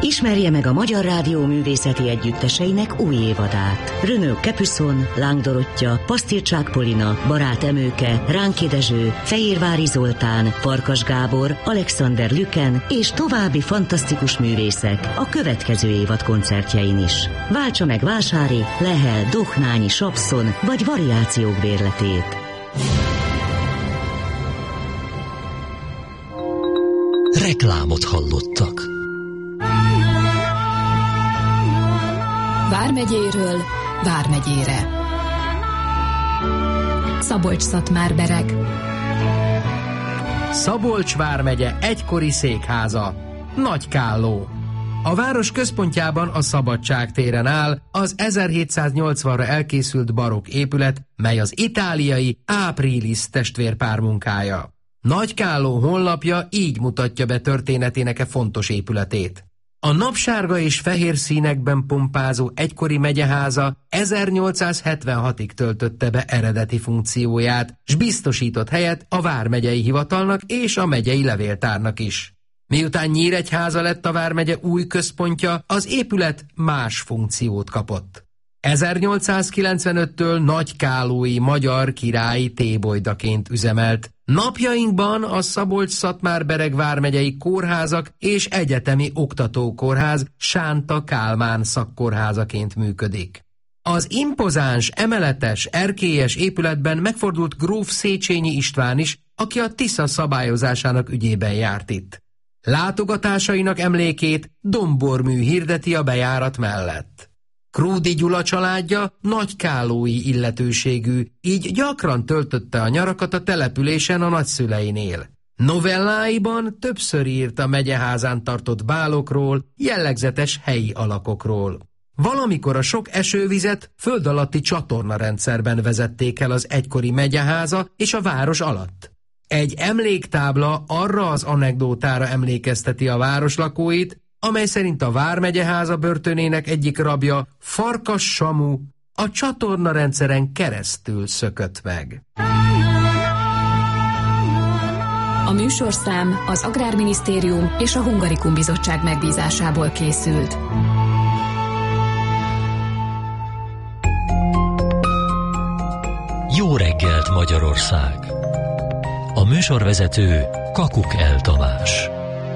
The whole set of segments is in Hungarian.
Ismerje meg a Magyar Rádió művészeti együtteseinek új évadát. Renaud Capuçon, Láng Dorottya, Pasztircsák Polina, Barát Emőke, Ránki Dezső, Fehérvári Zoltán, Farkas Gábor, Alexander Lüken és további fantasztikus művészek a következő évad koncertjein is. Váltsa meg Vásári, Lehel, Dohnányi, Sapszon vagy Variációk bérletét. Reklámot hallottak. Vármegyéről Vármegyére. Szabolcs-Szatmár-Bereg. Szabolcs vármegye egykori székháza, Nagykálló. A város központjában a Szabadság téren áll az 1780-ra elkészült barokk épület, mely az itáliai Aprilis testvérpár munkája. Nagykálló honlapja így mutatja be történetének e fontos épületét. A napsárga és fehér színekben pompázó egykori megyeháza 1876-ig töltötte be eredeti funkcióját, s biztosított helyet a vármegyei hivatalnak és a megyei levéltárnak is. Miután Nyíregyháza lett a vármegye új központja, az épület más funkciót kapott. 1895-től nagykállói magyar királyi tébolydaként üzemelt. Napjainkban a Szabolcs-Szatmár-Bereg vármegyei kórházak és egyetemi oktatókórház Sánta Kálmán szakkórházaként működik. Az impozáns, emeletes, erkélyes épületben megfordult gróf Széchenyi István is, aki a Tisza szabályozásának ügyében járt itt. Látogatásainak emlékét dombormű hirdeti a bejárat mellett. Krúdy Gyula családja nagykállói illetőségű, így gyakran töltötte a nyarakat a településen a nagyszüleinél. Novelláiban többször írt a megyeházán tartott bálokról, jellegzetes helyi alakokról. Valamikor a sok esővizet föld alatti csatornarendszerben vezették el az egykori megyeháza és a város alatt. Egy emléktábla arra az anekdótára emlékezteti a város lakóit, amely szerint a vármegyeháza börtönének egyik rabja, Farkas Samu, a csatornarendszeren keresztül szökött meg. A műsorszám az Agrárminisztérium és a Hungarikum Bizottság megbízásából készült. Jó reggelt, Magyarország! A műsorvezető Kakuk L. Tamás.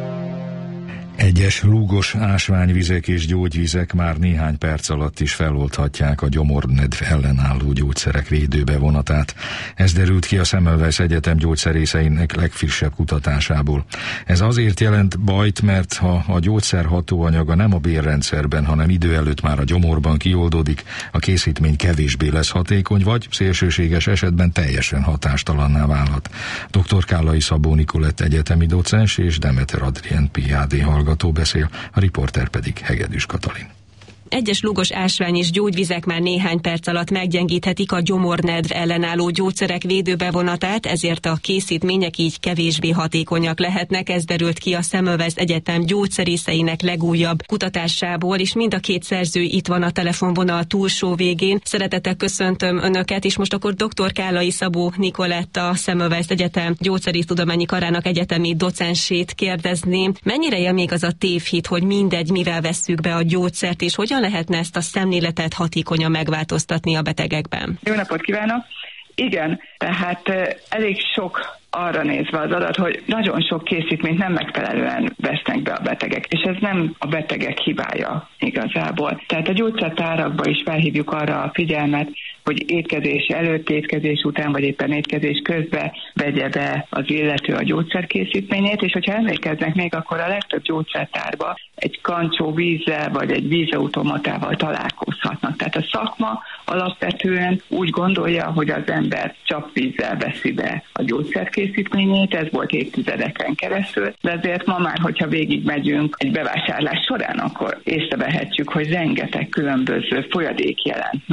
Egyes lúgos ásványvizek és gyógyvizek már néhány perc alatt is feloldhatják a gyomornedv ellenálló gyógyszerek védőbevonatát. Ez derült ki a Semmelweis Egyetem gyógyszerészeinek legfrissebb kutatásából. Ez azért jelent bajt, mert ha a gyógyszer hatóanyaga nem a bélrendszerben, hanem idő előtt már a gyomorban kioldódik, a készítmény kevésbé lesz hatékony, vagy szélsőséges esetben teljesen hatástalanná válhat. Dr. Kállai Szabó Nikolett egyetemi docens és Demeter Adrien PhD hallgató beszél, a riporter pedig Hegedűs Katalin. Egyes lúgos ásvány és gyógyvizek már néhány perc alatt meggyengíthetik a gyomornedv ellenálló gyógyszerek védőbevonatát, ezért a készítmények így kevésbé hatékonyak lehetnek. Ez derült ki a Semmelweis Egyetem gyógyszerészeinek legújabb kutatásából, és mind a két szerző itt van a telefonvonal túlsó végén. Szeretettel köszöntöm Önöket, és most akkor dr. Kállai Szabó Nikolett, a Semmelweis Egyetem gyógyszerésztudományi karának egyetemi docensét kérdezném. Mennyire él még az a tévhit, hogy mindegy, mivel vesszük be a gyógyszert, és hogyan lehetne ezt a szemléletet hatékonyan megváltoztatni a betegekben? Jó napot kívánok! Igen, tehát elég sok arra nézve az adat, hogy nagyon sok készítményt nem megfelelően vesznek be a betegek, és ez nem a betegek hibája igazából. Tehát a gyógyszertárakban is felhívjuk arra a figyelmet, hogy étkezés előtt, étkezés után, vagy éppen étkezés közben vegye be az illető a gyógyszerkészítményét, és hogyha emlékeznek még, akkor a legtöbb gyógyszertárban egy kancsó vízzel, vagy egy vízautomatával találkozhatnak. Tehát a szakma alapvetően úgy gondolja, hogy az ember csapvízzel veszi be a gyógyszerkészítményét, ez volt évtizedeken keresztül, de azért ma már, hogyha végigmegyünk egy bevásárlás során, akkor észrevehetjük, hogy rengeteg különböző folyadék jelent meg.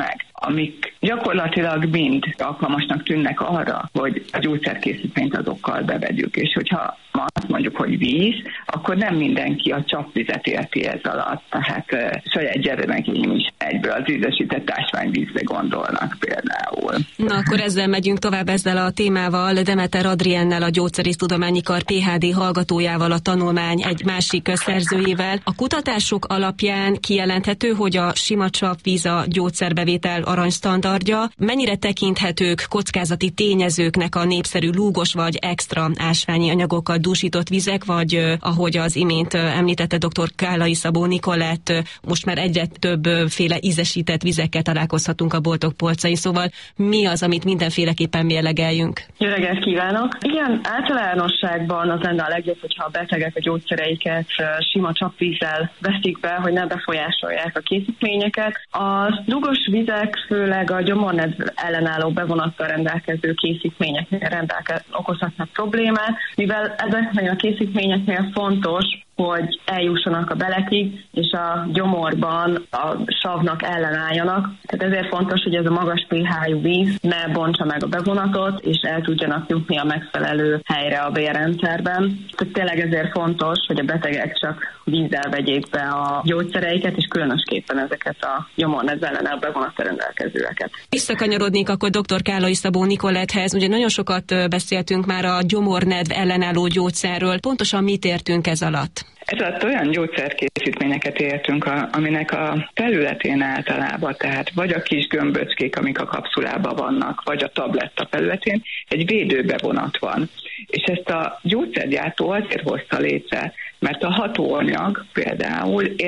amik gyakorlatilag mind alkalmasnak tűnnek arra, hogy a gyógyszerkészítményt azokkal bevegyük. És hogyha ma azt mondjuk, hogy víz, akkor nem mindenki a csapvizet érti ez alatt. Tehát saját gyermekeim is egyből az ízesített ásványvízre gondolnak például. Na akkor ezzel megyünk tovább ezzel a témával. Demeter Adriennel, a Gyógyszerésztudományi Kar PhD hallgatójával, a tanulmány egy másik szerzőjével. A kutatások alapján kijelenthető, hogy a sima csapvíz a gyógyszerbevétel aranysztandardja. Mennyire tekinthetők kockázati tényezőknek a népszerű lúgos vagy extra ásványi anyagokkal dúsított vizek, vagy ahogy az imént említette dr. Kállai Szabó Nikolett, most már egyre többféle ízesített vizekkel találkozhatunk a boltok polcain, szóval mi az, amit mindenféleképpen mérlegeljünk? Jó reggelt kívánok! Igen, általánosságban az lenne a legjobb, hogyha a betegek a gyógyszereiket sima csapvízzel veszik be, hogy ne befolyásolják a készítményeket. A dugos vizek főleg a gyomornedv ellenálló bevonattal rendelkező készítményeknél okozhatnak problémát, mivel ezeknél a készítményeknél fontos, hogy eljussanak a belekig, és a gyomorban a savnak ellenálljanak. Tehát ezért fontos, hogy ez a magas pH-jú víz ne bontsa meg a bevonatot, és el tudjanak jutni a megfelelő helyre a bélrendszerben. Tehát tényleg ezért fontos, hogy a betegek csak vízzel vegyék be a gyógyszereiket, és különösképpen ezeket a gyomornedv ellenálló bevonattal rendelkezőeket. Visszakanyarodnék akkor dr. Kállai Szabó Nikoletthez. Ugye nagyon sokat beszéltünk már a gyomornedv ellenálló gyógyszerről. Pontosan mit értünk ez alatt? Ez alatt olyan gyógyszerkészítményeket értünk, aminek a felületén általában, tehát vagy a kis gömböckék, amik a kapszulában vannak, vagy a tabletta felületén egy védőbevonat van. És ezt a gyógyszergyártó azért hozta létre, mert a hatóanyag például